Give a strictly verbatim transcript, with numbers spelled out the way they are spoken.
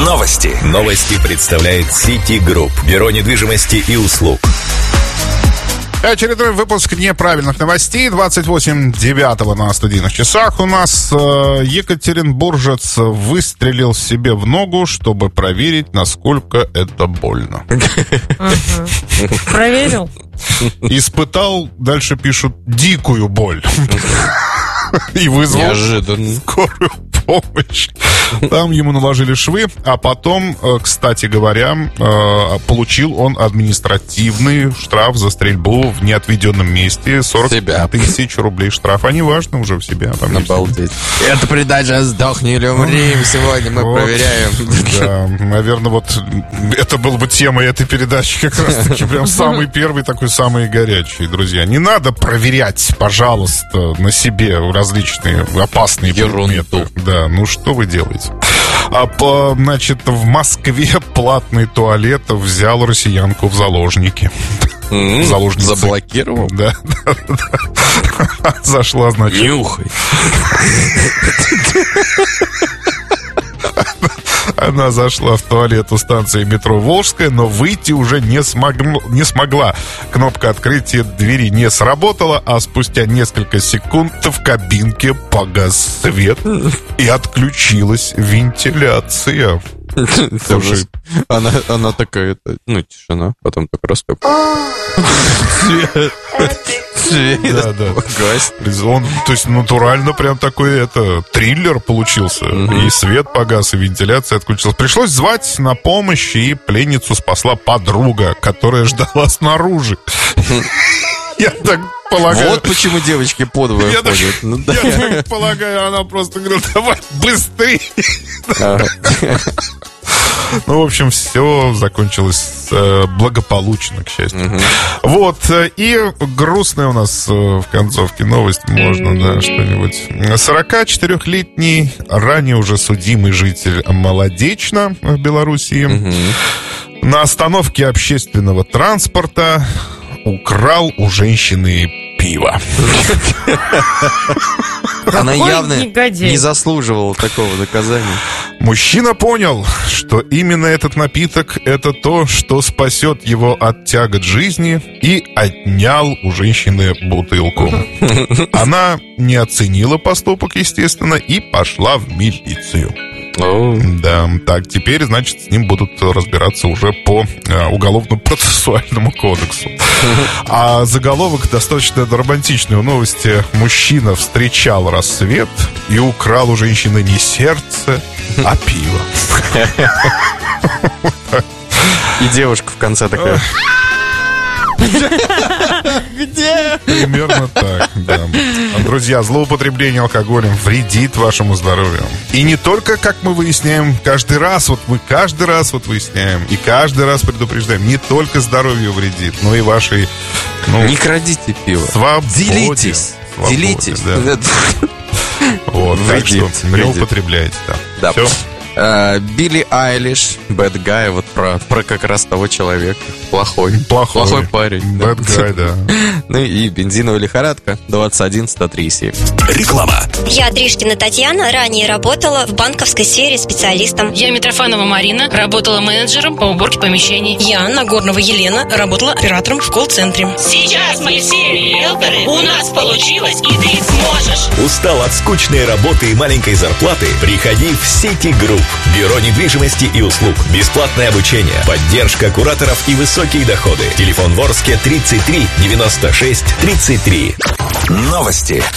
Новости. Новости представляет City Group. Бюро недвижимости и услуг. Очередной выпуск неправильных новостей. двадцать восемь девятого на студийных часах. У нас э, екатеринбуржец выстрелил себе в ногу, чтобы проверить, насколько это больно. Проверил? Испытал, дальше пишут, дикую боль. И вызвал неожиданно скорую помощь. Там ему наложили швы, а потом, кстати говоря, получил он административный штраф за стрельбу в неотведенном месте. сорок тысяч рублей штрафа. Не важно уже в себя. Там обалдеть. Это передача «Сдохни или умри». Сегодня мы вот проверяем. Да, наверное, вот это была бы тема этой передачи как раз-таки. Прям самый первый такой, самый горячий, друзья. Не надо проверять, пожалуйста, на себе различные опасные предметы. Да, ну что вы делаете? А по, значит, в Москве платный туалет взял россиянку в заложники. Mm-hmm. Заложницы. Заблокировал? Да, да, да. Зашла, значит. Нюхай. Она зашла в туалет у станции метро Волжская, но выйти уже не, смог... не смогла. Кнопка открытия двери не сработала, а спустя несколько секунд в кабинке погас свет и отключилась вентиляция. Слушай, она, она такая, ну, тишина, потом так раз как... Свет. Свет. Да, да. Он, то есть, натурально прям такой, это, триллер получился. Mm-hmm. И свет погас, и вентиляция отключилась. Пришлось звать на помощь, и пленницу спасла подруга, которая ждала снаружи. Я так полагаю... Вот почему девочки подвое я ходят. Так, ну, да. Я так полагаю, она просто говорит, давай быстрее. Ну, в общем, все закончилось э, благополучно, к счастью. Угу. Вот, и грустная у нас э, в концовке новость, можно, да, что-нибудь. сорокачетырёхлетний, ранее уже судимый житель Молодечно в Белоруссии, угу. на остановке общественного транспорта украл у женщины пиво. Она явно не заслуживала такого наказания. Мужчина понял, что именно этот напиток — это то, что спасет его от тягот жизни, и отнял у женщины бутылку. Она не оценила поступок, естественно, и пошла в милицию. Oh. Да, так, теперь, значит, с ним будут разбираться уже по э, уголовно-процессуальному кодексу. А заголовок достаточно романтичный. В новости: мужчина встречал рассвет и украл у женщины не сердце, а пиво. И девушка в конце такая: где? Примерно так, да. Друзья, злоупотребление алкоголем вредит вашему здоровью. И не только, как мы выясняем, каждый раз, вот мы каждый раз вот выясняем и каждый раз предупреждаем, не только здоровью вредит, но и вашей, ну, не крадите пиво. Свободе. Делитесь. Свободе, Делитесь. Да. Вот, так что не употребляйте, да. Да. Все. Uh, Билли Айлиш, Bad Guy, вот про, про как раз того человека. Плохой. Плохой, Плохой парень. Bad Guy, да. Ну и бензиновая лихорадка двадцать один сто три семь. Реклама. Я Тришкина Татьяна, ранее работала в банковской сфере специалистом. Я Митрофанова Марина, работала менеджером по уборке помещений. Я Нагорнова Елена, работала оператором в колл-центре. Сейчас мы все риэлторы, у нас получилось, и ты сможешь. Устал от скучной работы и маленькой зарплаты? Приходи в City Group. Бюро недвижимости и услуг. Бесплатное обучение, поддержка кураторов и высокие доходы. Телефон в Орске тридцать три девяносто шесть тридцать три. Новости.